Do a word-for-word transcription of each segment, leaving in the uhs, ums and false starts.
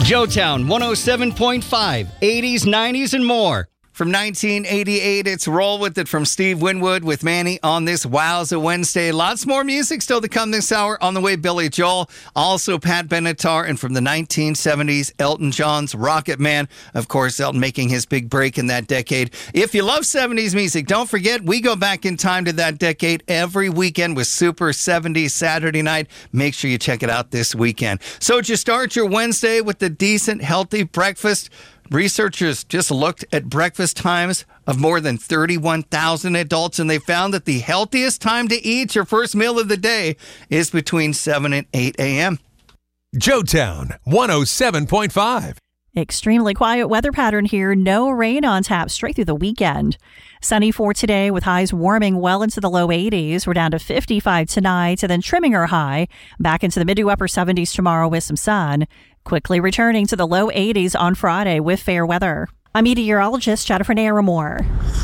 Joetown one oh seven point five, eighties, nineties, and more. From nineteen eighty-eight, it's Roll With It from Steve Winwood with Manny on this Wowza Wednesday. Lots more music still to come this hour. On the way, Billy Joel, also Pat Benatar, and from the nineteen seventies, Elton John's Rocket Man. Of course, Elton making his big break in that decade. If you love seventies music, don't forget, we go back in time to that decade every weekend with Super seventies Saturday night. Make sure you check it out this weekend. So did you start your Wednesday with a decent, healthy breakfast? Researchers just looked at breakfast times of more than thirty-one thousand adults, and they found that the healthiest time to eat your first meal of the day is between seven and eight a.m. Joetown one oh seven point five. Extremely quiet weather pattern here. No rain on tap straight through the weekend. Sunny for today with highs warming well into the low eighties. We're down to fifty-five tonight and then trimming our high back into the mid to upper seventies tomorrow with some sun. Quickly returning to the low eighties on Friday with fair weather. I'm meteorologist Jennifer Naramore.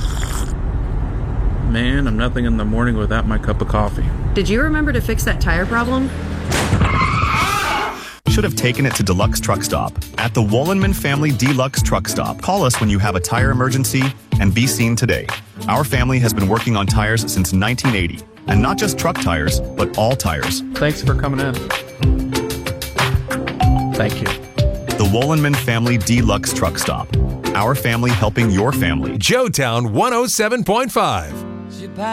Man, I'm nothing in the morning without my cup of coffee. Did you remember to fix that tire problem? Should have taken it to Deluxe Truck Stop. At the Wollenman Family Deluxe Truck Stop, call us when you have a tire emergency and be seen today. Our family has been working on tires since nineteen eighty. And not just truck tires, but all tires. Thanks for coming in. Thank you. The Wollenman Family Deluxe Truck Stop. Our family helping your family. Joetown one oh seven point five.